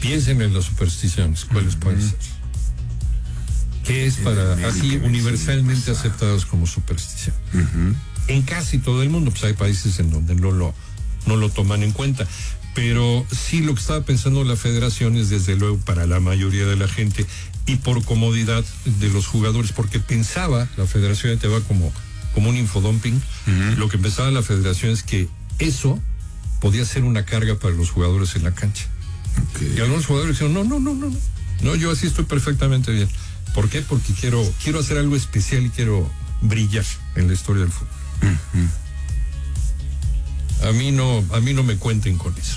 Piensen en las supersticiones, ¿cuáles pueden ser? ¿Qué es para así universalmente aceptados como superstición? En casi todo el mundo, pues hay países en donde no lo toman en cuenta. Pero sí, lo que estaba pensando la federación es desde luego para la mayoría de la gente y por comodidad de los jugadores, porque pensaba la federación, te va como un infodumping, lo que pensaba la federación es que eso podía ser una carga para los jugadores en la cancha. Y algunos jugadores dijeron, no, yo así estoy perfectamente bien. ¿Por qué? Porque quiero hacer algo especial y quiero brillar en la historia del fútbol. A mí no me cuenten con eso.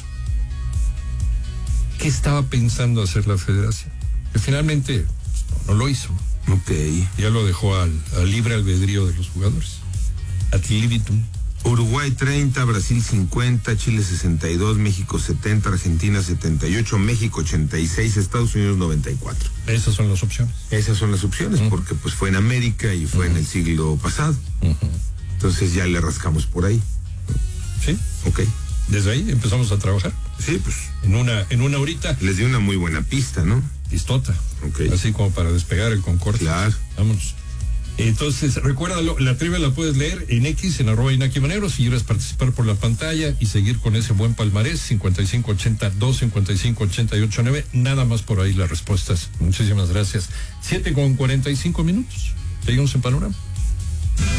¿Qué estaba pensando hacer la federación? Que finalmente no lo hizo. Ya lo dejó al libre albedrío de los jugadores. Ad libitum. Uruguay 30, Brasil 50, Chile 62, México 70, Argentina 78, México 86, Estados Unidos 94. Esas son las opciones. Esas son las opciones, porque pues fue en América y fue en el siglo pasado. Entonces ya le rascamos por ahí. Sí. Ok. Desde ahí empezamos a trabajar. Sí, pues. En una horita. Les di una muy buena pista, ¿no? Pistota. Ok. Así como para despegar el Concorde. Claro. Vámonos. Entonces, recuérdalo, la trivia la puedes leer en X, en @InakiManero, si quieres participar por la pantalla y seguir con ese buen palmarés, 5582, 5588, nada más por ahí las respuestas. Muchísimas gracias. 7:45. Seguimos en Panorama.